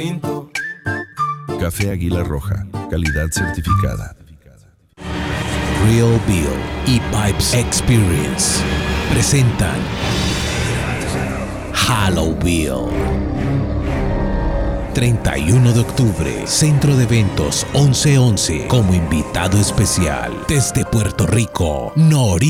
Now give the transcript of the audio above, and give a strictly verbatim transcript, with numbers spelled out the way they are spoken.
Café Águila Roja, calidad certificada. Real Bill y Pipes Experience presentan Halloween. treinta y uno de octubre, Centro de Eventos once once, como invitado especial desde Puerto Rico, Nori.